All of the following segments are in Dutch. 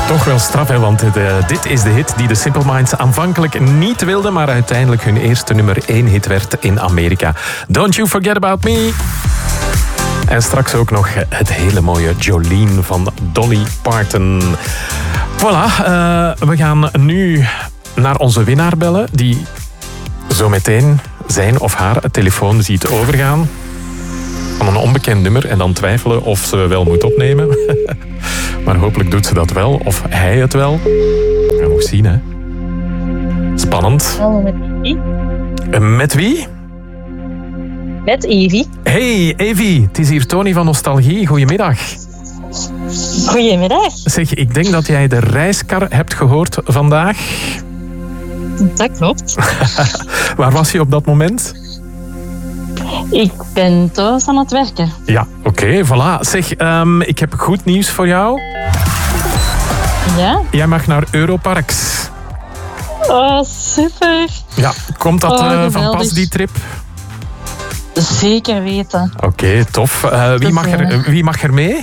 Toch wel straf, hè, want dit is de hit die de Simple Minds aanvankelijk niet wilden, maar uiteindelijk hun eerste nummer 1 hit werd in Amerika. Don't You Forget About Me. En straks ook nog het hele mooie Jolene van Dolly Parton. Voilà, we gaan nu naar onze winnaar bellen, die zo meteen zijn of haar telefoon ziet overgaan van een onbekend nummer en dan twijfelen of ze wel moet opnemen. Maar hopelijk doet ze dat wel, of hij het wel. We gaan nog zien, hè. Spannend. Hallo, met Evie. Met wie? Met Evie. Hey, Evie. Het is hier Tony van Nostalgie. Goedemiddag. Goedemiddag. Zeg, ik denk dat jij de reiskar hebt gehoord vandaag. Dat klopt. Waar was je op dat moment? Ik ben thuis aan het werken. Ja, oké, voilà. Zeg, ik heb goed nieuws voor jou. Ja? Jij mag naar Europarks. Oh, super. Ja, komt dat van geweldig. pas, die trip? Zeker weten. Oké, tof. Wie mag er mee?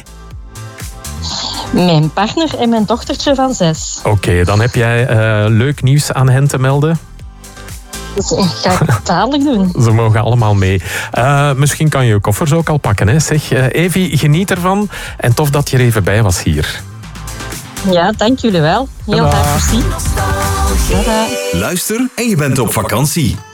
Mijn partner en mijn dochtertje van 6. Oké, dan heb jij leuk nieuws aan hen te melden. Dus ik ga het dadelijk doen. Ze mogen allemaal mee. Misschien kan je je koffers ook al pakken, hè? Zeg, Evie, geniet ervan. En tof dat je er even bij was hier. Ja, dank jullie wel. Heel Tada. graag voorzien. Tada. Luister en je bent op vakantie.